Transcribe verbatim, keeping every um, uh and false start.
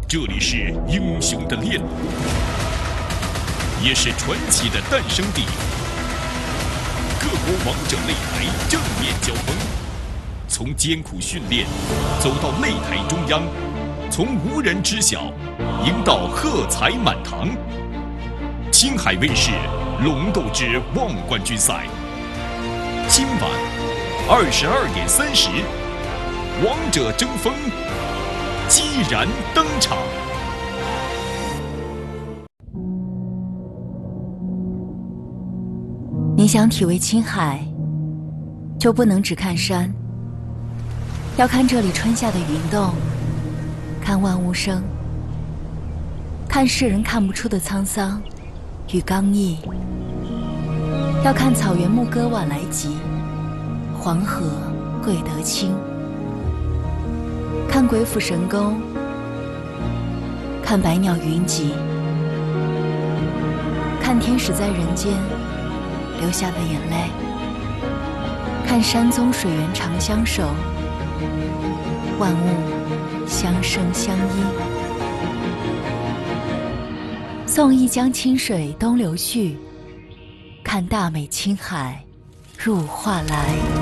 这里是英雄的炼炉，也是传奇的诞生地。各国王者擂台正面交锋，从艰苦训练走到擂台中央，从无人知晓赢到喝彩满堂。青海卫视龙斗之望冠军赛，今晚二十二点三十，王者争锋激然登场。 你想体味青海，就不能只看山，要看这里春夏的云动，看万物生，看世人看不出的沧桑与刚毅，要看草原牧歌晚来集，黄河贵德清，看鬼斧神工，看百鸟云集，看天使在人间流下的眼泪，看山宗水源长相守，万物相生相依。送一江清水东流去，看大美青海入画来。